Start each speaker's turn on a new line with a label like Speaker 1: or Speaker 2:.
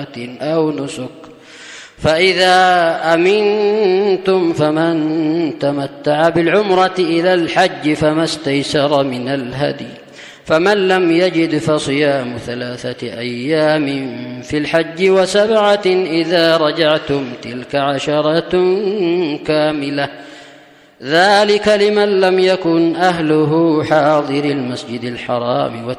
Speaker 1: أو نسك. فإذا أمنتم فمن تمتع بالعمرة إلى الحج فما استيسر من الهدي، فمن لم يجد فصيام 3 أيام في الحج و7 إذا رجعتم، تلك 10 كاملة، ذلك لمن لم يكن أهله حاضر المسجد الحرام